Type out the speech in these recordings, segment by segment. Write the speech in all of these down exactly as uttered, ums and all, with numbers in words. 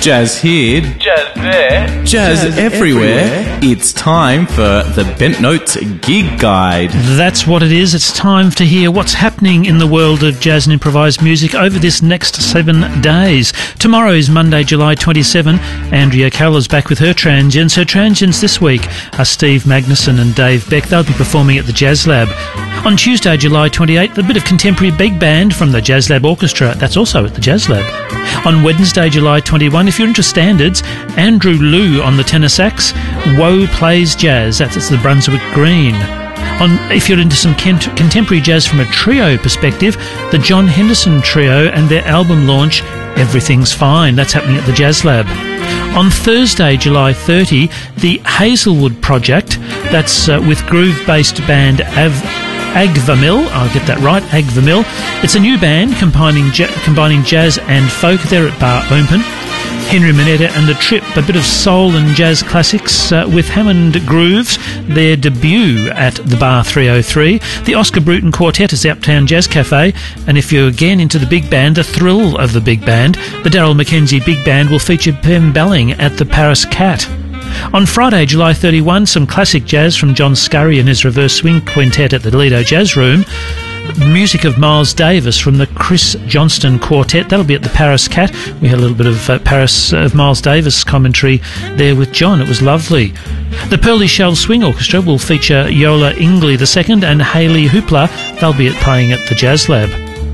Jazz here, Jazz there, jazz, jazz everywhere. everywhere. It's time for the Bent Notes Gig Guide. That's what it is. It's time to hear what's happening in the world of jazz and improvised music over this next seven days. Tomorrow is Monday, July twenty-seventh. Andrea Carroll is back with her transients. Her transients this week are Steve Magnuson and Dave Beck. They'll be performing at the Jazz Lab. On Tuesday, July twenty-eighth, a bit of contemporary big band from the Jazz Lab Orchestra. That's also at the Jazz Lab. On Wednesday, July twenty-first, if you're into standards, Andrew Liu on the tenor sax. Woe plays jazz. That's the Brunswick Green. On, if you're into some kent- contemporary jazz from a trio perspective, the John Henderson Trio and their album launch, Everything's Fine. That's happening at the Jazz Lab. On Thursday, July thirtieth, the Hazelwood Project. That's uh, with groove-based band Av- Agvamil. I'll get that right, Agvamil. It's a new band combining, ja- combining jazz and folk. They're at Bar Open. Henry Mineta and The Trip, a bit of soul and jazz classics uh, with Hammond Grooves, their debut at the Bar three oh three. The Oscar Bruton Quartet is the Uptown Jazz Cafe, and if you're again into the big band, the thrill of the big band, the Daryl McKenzie Big Band will feature Pam Belling at the Paris Cat. On Friday, July thirty-first, some classic jazz from John Scurry and his Reverse Swing Quintet at the Lido Jazz Room. Music of Miles Davis from the Chris Johnston Quartet. That'll be at the Paris Cat. We had a little bit of uh, Paris uh, of Miles Davis commentary there with John. It was lovely. The Pearly Shell Swing Orchestra will feature Yola Ingley the Second and Hayley Hoopla. They'll be at playing at the Jazz Lab.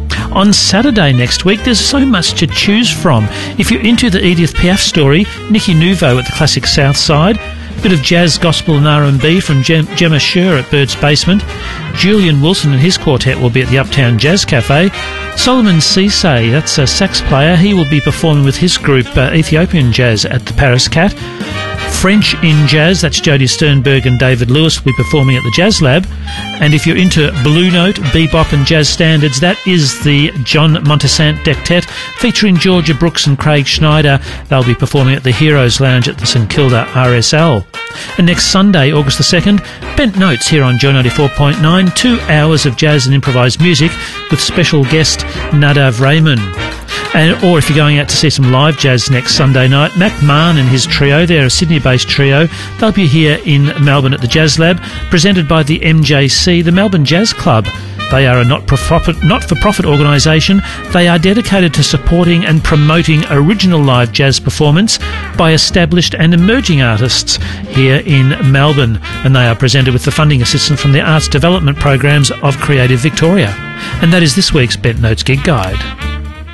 On Saturday next week, there's so much to choose from. If you're into the Edith Piaf story, Nicky Nouveau at the Classic South Side. Bit of jazz, gospel and R and B from Gem- Gemma Scher at Bird's Basement. Julian Wilson and his quartet will be at the Uptown Jazz Cafe. Solomon Cisse, that's a sax player, he will be performing with his group uh, Ethiopian Jazz at the Paris Cat. French in Jazz, that's Jody Sternberg and David Lewis, will be performing at the Jazz Lab. And if you're into Blue Note, bebop and jazz standards, that is the John Montesant Dectet featuring Georgia Brooks and Craig Schneider. They'll be performing at the Heroes Lounge at the St Kilda R S L. And next Sunday, August the second, Bent Notes here on Joy ninety-four point nine, two hours of jazz and improvised music with special guest Nadav Raymond. And, or if you're going out to see some live jazz next Sunday night, Mac Mahon and his trio, they're a Sydney-based trio, they'll be here in Melbourne at the Jazz Lab, presented by the M J C, the Melbourne Jazz Club. They are a not-for-profit, not-for-profit organisation. They are dedicated to supporting and promoting original live jazz performance by established and emerging artists here in Melbourne. And they are presented with the funding assistance from the Arts Development Programs of Creative Victoria. And that is this week's Bent Notes Gig Guide.